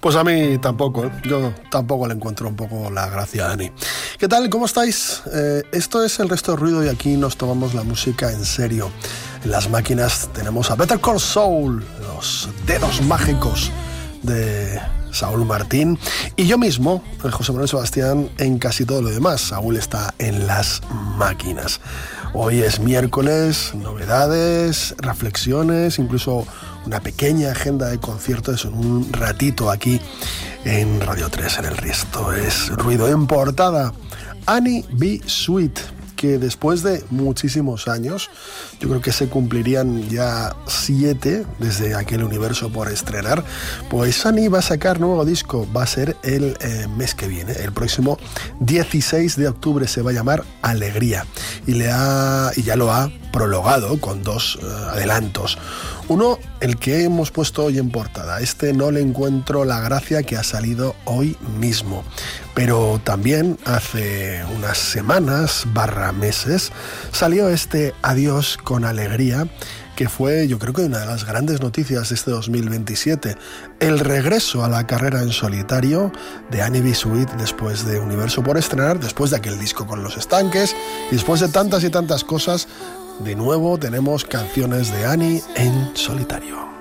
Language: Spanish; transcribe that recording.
Pues a mí tampoco, ¿eh? Yo tampoco le encuentro un poco la gracia a Dani. ¿Qué tal? ¿Cómo estáis? Esto es El Resto de Ruido y aquí nos tomamos la música en serio. En las máquinas tenemos a Better Call Saul, los dedos mágicos de Saúl Martín, y yo mismo, José Manuel Sebastián, en casi todo lo demás. Saúl está en las máquinas. Hoy es miércoles, novedades, reflexiones, incluso una pequeña agenda de conciertos en un ratito aquí en Radio 3 en El Resto es Ruido. En portada, Annie B. Sweet, que después de muchísimos años, yo creo que se cumplirían ya 7 desde aquel universo por estrenar, pues Annie va a sacar nuevo disco, va a ser el mes que viene, el próximo 16 de octubre, se va a llamar Alegría, y ya lo ha prologado con 2 adelantos. Uno, el que hemos puesto hoy en portada. Este no le encuentro la gracia, que ha salido hoy mismo. Pero también hace unas semanas, meses, salió este Adiós con Alegría, que fue, yo creo que una de las grandes noticias de este 2027. El regreso a la carrera en solitario de Annie B. Sweet después de Universo por estrenar, después de aquel disco con Los Estanques, y después de tantas y tantas cosas. De nuevo tenemos canciones de Annie en solitario.